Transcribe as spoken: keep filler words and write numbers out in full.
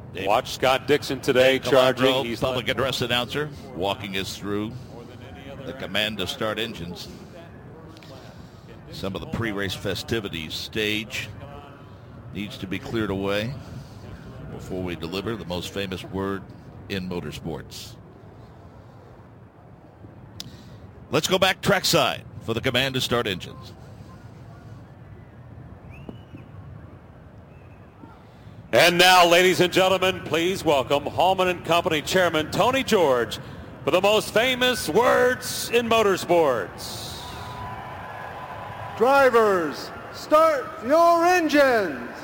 Watch Scott Dixon today Dave charging. Calandro, He's public address announcer, walking us through the command to start engines. Some of the pre-race festivities. Stage needs to be cleared away before we deliver the most famous word in motorsports. Let's go back trackside for the command to start engines. And now, ladies and gentlemen, please welcome Hallman and Company Chairman Tony George for the most famous words in motorsports. Drivers, start your engines.